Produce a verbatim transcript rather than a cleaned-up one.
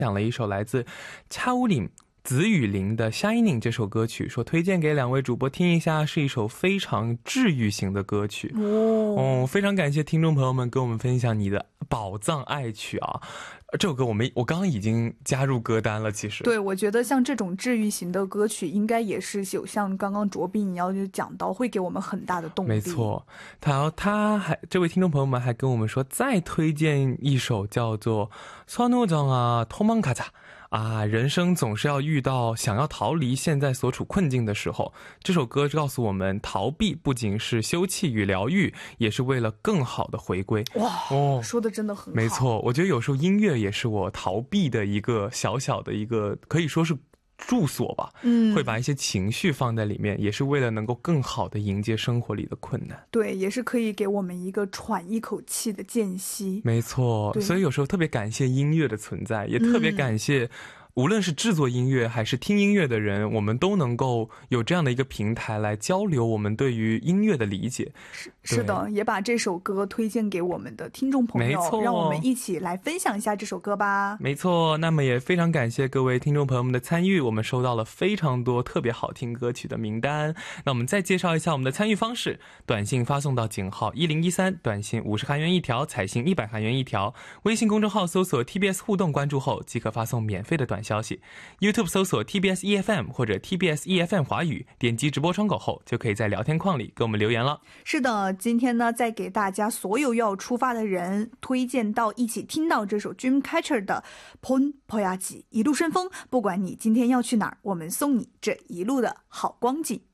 讲了一首来自恰乌林紫雨林的 Shining 这首歌曲，说推荐给两位主播听一下，是一首非常治愈型的歌曲。哦、嗯，非常感谢听众朋友们跟我们分享你的宝藏爱曲啊！这首歌我们我刚刚已经加入歌单了，其实对，我觉得像这种治愈型的歌曲应该也是有像刚刚卓斌你要就讲到会给我们很大的动力。 没错，他他还这位听众朋友们还跟我们说再推荐一首叫做선우정啊도망가자啊，人生总是要遇到想要逃离现在所处困境的时候，这首歌告诉我们，逃避不仅是休憩与疗愈，也是为了更好的回归。 哇，哦，说的真的很好。 没错，我觉得有时候音乐也是我逃避的一个小小的一个，可以说是住所吧，嗯，会把一些情绪放在里面，也是为了能够更好的迎接生活里的困难。 对，也是可以给我们一个喘一口气的间隙。 没错，所以有时候特别感谢音乐的存在，也特别感谢、嗯无论是制作音乐还是听音乐的人，我们都能够有这样的一个平台来交流我们对于音乐的理解。 是, 是的，也把这首歌推荐给我们的听众朋友， 没错， 让我们一起来分享一下这首歌吧。 没错，那么也非常感谢各位听众朋友们的参与，我们收到了非常多特别好听歌曲的名单。那我们再介绍一下我们的参与方式，短信发送到井号一零一三，短信五十韩元一条，彩信一百韩元一条，微信公众号搜索 T B S 互动关注后即可发送免费的短消息， YouTube 搜索 T B S E F M 或者 T B S E F M 华语，点击直播窗口后就可以在聊天框里给我们留言了。 是的，今天呢再给大家所有要出发的人推荐到一起聽到这首 Dreamcatcher 的 본 버야지 一路顺风，不管你今天要去哪儿，我们送你这一路的好光景。